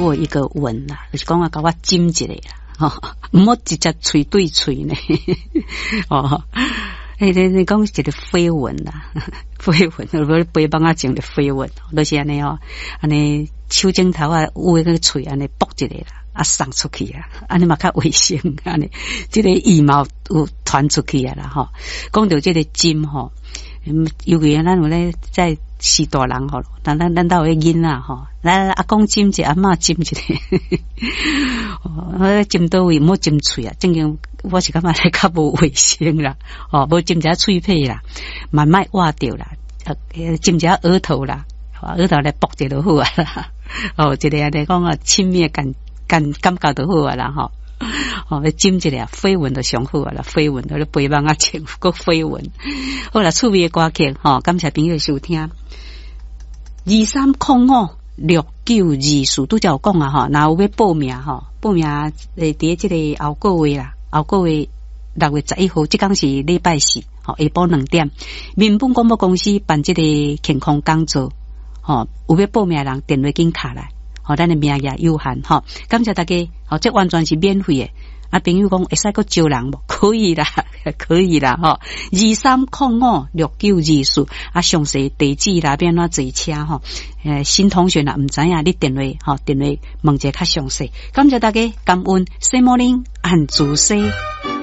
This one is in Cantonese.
我一个吻啦，就是讲啊，甲我亲一下啦，唔好直接嘴对嘴呢，哦。你讲一个飞吻啦，飞吻，我背帮啊整个飞吻，就是安尼哦，安尼手指头啊，有个嘴安尼剥一个啦，啊送出去啊，安尼嘛较卫生，安尼，这个羽毛有传出去啊啦吼。讲到这个针吼，尤其咱有咧在是大人吼，咱都有囡仔吼，咱阿公针一个，阿嬷针一个，针到位，莫针嘴啊，正经我是感觉咧较无卫生啦，无针一下喙皮啦，慢慢挖掉啦，针一下额头啦，额头来剥一就好啊啦，一个安尼讲啊，亲密感觉就好啊啦吼。针一个飞吻就上好啊啦，飞吻咧背帮啊前个飞吻。好啦，趣味的歌曲感谢朋友收听。23056924拄则有讲啊若有要报名报名伫即个后个月啦，后个月6月11号，即天是礼拜四下晡2点，民本广播公司办即个健康讲座有要报名的人电话紧卡来。咱的名额有限感谢大家这完全是免费的。朋友讲会使个招人无？可以啦，可以啦23056924详细地址啦，变怎坐车新同学啦，唔知影你电话问一下较详细。感谢大家，感恩，Good morning， 安主西。